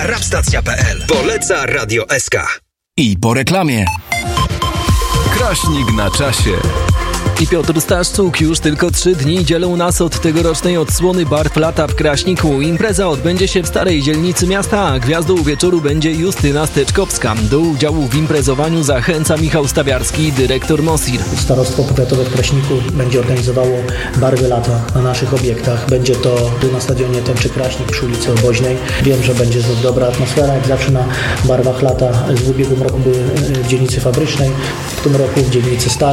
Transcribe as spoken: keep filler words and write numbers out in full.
Rapstacja kropka p l. Poleca Radio S K. I po reklamie. Kraśnik na czasie. I Piotr Staszczuk. Już tylko trzy dni dzielą nas od tegorocznej odsłony barw lata w Kraśniku. Impreza odbędzie się w starej dzielnicy miasta, a gwiazdą wieczoru będzie Justyna Steczkowska. Do udziału w imprezowaniu zachęca Michał Stawiarski, dyrektor MOSiR. Starostwo Powiatowe w Kraśniku będzie organizowało barwy lata na naszych obiektach. Będzie to tu na stadionie Tęczy Kraśnik przy ulicy Oboźnej. Wiem, że będzie znów dobra atmosfera, jak zawsze na barwach lata. W ubiegłym roku były w dzielnicy Fabrycznej, w tym roku w dzielnicy Starej.